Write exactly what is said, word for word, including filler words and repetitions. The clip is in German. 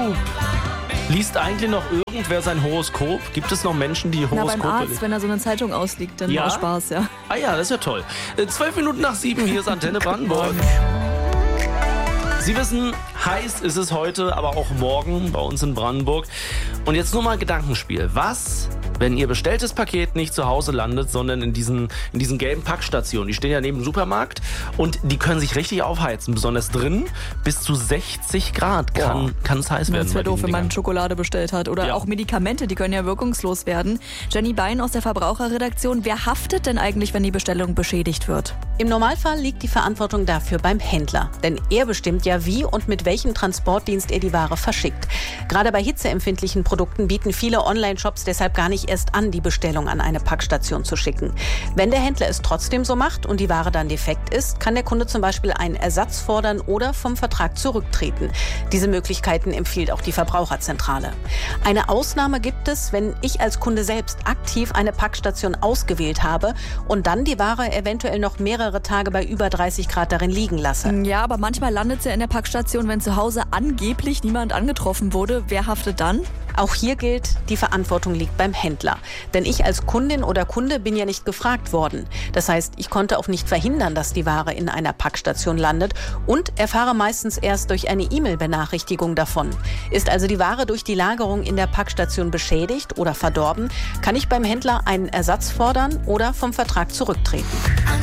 Liest eigentlich noch irgendwer sein Horoskop? Gibt es noch Menschen, die Horoskope Na, beim Arzt, lesen? wenn er so eine Zeitung ausliegt, dann Ja? war Spaß, ja. Ah ja, das ist ja toll. Äh, Zwölf Minuten nach sieben, hier ist Antenne Brandenburg. Sie wissen, heiß ist es heute, aber auch morgen bei uns in Brandenburg. Und jetzt nur mal ein Gedankenspiel. Was, wenn Ihr bestelltes Paket nicht zu Hause landet, sondern in diesen, in diesen gelben Packstationen? Die stehen ja neben dem Supermarkt und die können sich richtig aufheizen. Besonders drin bis zu sechzig Grad kann, kann es heiß werden. Das wäre bei doof, diesen wenn man Dingern. Schokolade bestellt hat. Oder Ja. auch Medikamente, die können ja wirkungslos werden. Jenny Bein aus der Verbraucherredaktion. Wer haftet denn eigentlich, wenn die Bestellung beschädigt wird? Im Normalfall liegt die Verantwortung dafür beim Händler. Denn er bestimmt ja, wie und mit welchem Transportdienst er die Ware verschickt. Gerade bei hitzeempfindlichen Produkten bieten viele Online-Shops deshalb gar nicht erst an, die Bestellung an eine Packstation zu schicken. Wenn der Händler es trotzdem so macht und die Ware dann defekt ist, kann der Kunde zum Beispiel einen Ersatz fordern oder vom Vertrag zurücktreten. Diese Möglichkeiten empfiehlt auch die Verbraucherzentrale. Eine Ausnahme gibt es, wenn ich als Kunde selbst aktiv eine Packstation ausgewählt habe und dann die Ware eventuell noch mehrere Tage bei über dreißig Grad darin liegen lasse. Ja, aber manchmal landet sie ja in der Packstation, wenn zu Hause angeblich niemand angetroffen wurde. Wer haftet dann? Auch hier gilt, die Verantwortung liegt beim Händler. Denn ich als Kundin oder Kunde bin ja nicht gefragt worden. Das heißt, ich konnte auch nicht verhindern, dass die Ware in einer Packstation landet und erfahre meistens erst durch eine E-Mail-Benachrichtigung davon. Ist also die Ware durch die Lagerung in der Packstation beschädigt oder verdorben, kann ich beim Händler einen Ersatz fordern oder vom Vertrag zurücktreten.